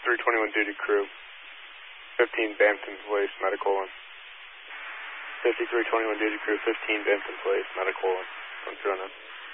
5321 duty crew, 15 Bampton Place, medical in. 5321 duty crew, 15 Bampton Place, medical in. 1 2 on that.